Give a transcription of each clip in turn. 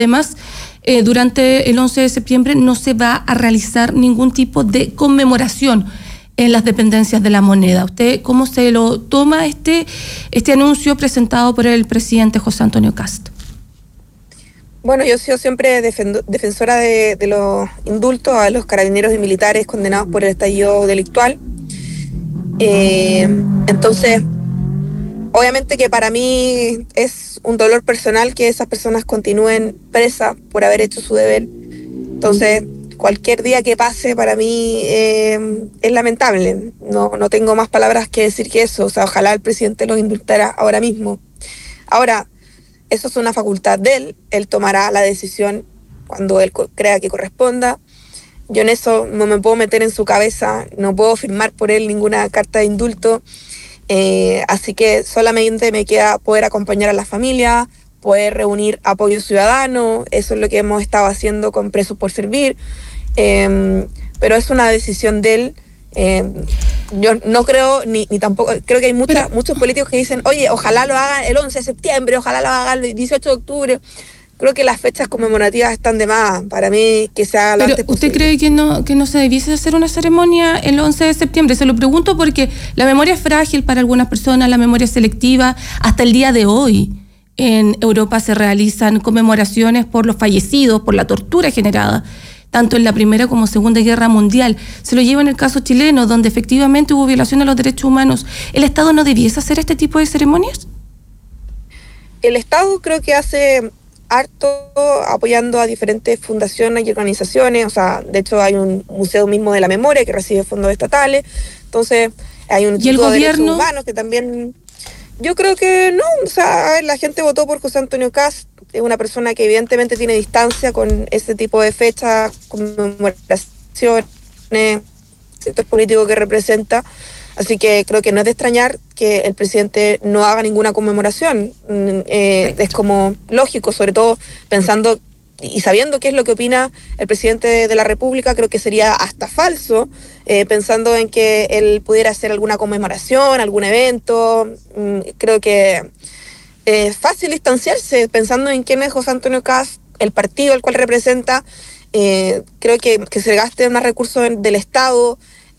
Además, durante el 11 de septiembre no se va a realizar ningún tipo de conmemoración en las dependencias de la moneda. ¿Usted cómo se lo toma este anuncio presentado por el presidente José Antonio Kast? Bueno, yo he sido siempre defensora de los indultos a los carabineros y militares condenados por el estallido delictual. Entonces, obviamente que para mí es un dolor personal que esas personas continúen presas por haber hecho su deber. Entonces, cualquier día que pase para mí es lamentable. No tengo más palabras que decir que eso. O sea, ojalá el presidente los indultara ahora mismo. Ahora, eso es una facultad de él. Él tomará la decisión cuando él crea que corresponda. Yo en eso no me puedo meter en su cabeza, no puedo firmar por él ninguna carta de indulto. Así que solamente me queda poder acompañar a la familia, poder reunir apoyo ciudadano. Eso es lo que hemos estado haciendo con Presos por Servir. Pero es una decisión de él. Yo no creo, ni tampoco, creo que hay muchos políticos que dicen, oye, ojalá lo hagan el 11 de septiembre, ojalá lo hagan el 18 de octubre. Creo que las fechas conmemorativas están de más. Para mí, que sea lo antes posible. ¿Usted cree que no se debiese hacer una ceremonia el 11 de septiembre? Se lo pregunto porque la memoria es frágil para algunas personas, la memoria es selectiva. Hasta el día de hoy en Europa se realizan conmemoraciones por los fallecidos, por la tortura generada, tanto en la Primera como Segunda Guerra Mundial. Se lo lleva en el caso chileno, donde efectivamente hubo violación a los derechos humanos. ¿El Estado no debiese hacer este tipo de ceremonias? El Estado creo que hace harto apoyando a diferentes fundaciones y organizaciones. O sea, de hecho hay un museo mismo de la memoria que recibe fondos estatales. Entonces hay un instituto de derechos humanos que también... Yo creo que no. O sea, a ver, la gente votó por José Antonio Kast. Es una persona que evidentemente tiene distancia con ese tipo de fechas, conmemoraciones, sector político que representa. Así que creo que no es de extrañar que el presidente no haga ninguna conmemoración. Es como lógico, sobre todo pensando y sabiendo qué es lo que opina el presidente de la República. Creo que sería hasta falso pensando en que él pudiera hacer alguna conmemoración, algún evento. Creo que es fácil distanciarse pensando en quién es José Antonio Kast, el partido al cual representa. Creo que se gaste más recursos del Estado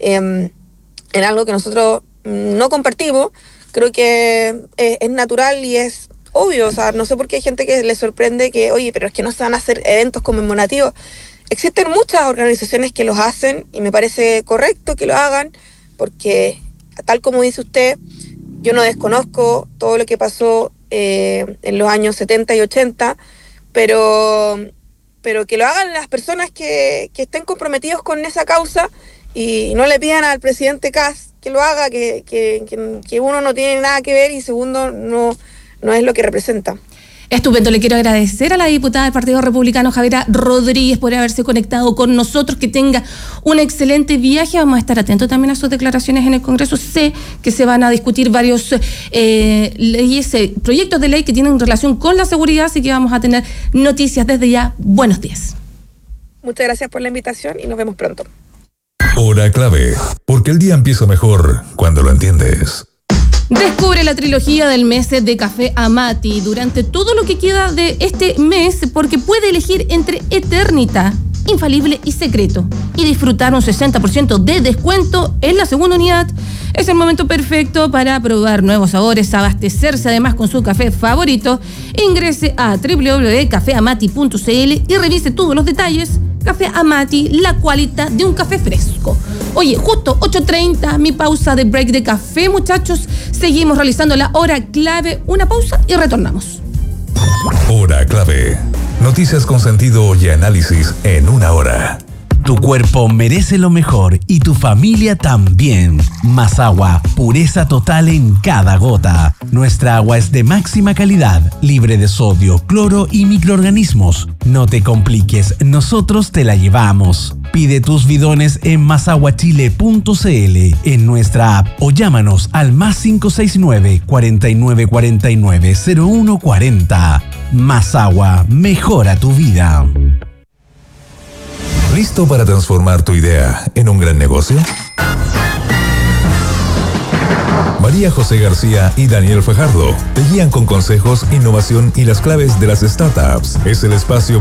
en algo que nosotros no compartimos. Creo que es natural y es obvio. O sea, no sé por qué hay gente que le sorprende que, oye, pero es que no se van a hacer eventos conmemorativos. Existen muchas organizaciones que los hacen y me parece correcto que lo hagan, porque tal como dice usted, yo no desconozco todo lo que pasó en los años 70 y 80, pero que lo hagan las personas que estén comprometidos con esa causa y no le pidan al presidente Kast que lo haga, que uno no tiene nada que ver y segundo no es lo que representa. Estupendo, le quiero agradecer a la diputada del Partido Republicano, Javiera Rodríguez, por haberse conectado con nosotros, que tenga un excelente viaje. Vamos a estar atentos también a sus declaraciones en el Congreso. Sé que se van a discutir varios proyectos de ley que tienen relación con la seguridad, así que vamos a tener noticias desde ya. Buenos días. Muchas gracias por la invitación y nos vemos pronto. Hora clave, porque el día empieza mejor cuando lo entiendes. Descubre la trilogía del mes de Café Amati durante todo lo que queda de este mes, porque puede elegir entre Eternita, Infalible y Secreto y disfrutar un 60% de descuento en la segunda unidad. Es el momento perfecto para probar nuevos sabores, abastecerse además con su café favorito. Ingrese a www.cafeamati.cl y revise todos los detalles. Café Amati, la cualidad de un café fresco. Oye, justo 8:30, mi pausa de break de café, muchachos. Seguimos realizando la hora clave. Una pausa y retornamos. Hora clave. Noticias con sentido y análisis en una hora. Tu cuerpo merece lo mejor y tu familia también. Más agua, pureza total en cada gota. Nuestra agua es de máxima calidad, libre de sodio, cloro y microorganismos. No te compliques, nosotros te la llevamos. Pide tus bidones en masaguachile.cl, en nuestra app o llámanos al +569 4949 0140. Más agua, mejora tu vida. ¿Listo para transformar tu idea en un gran negocio? María José García y Daniel Fajardo te guían con consejos, innovación y las claves de las startups. Es el espacio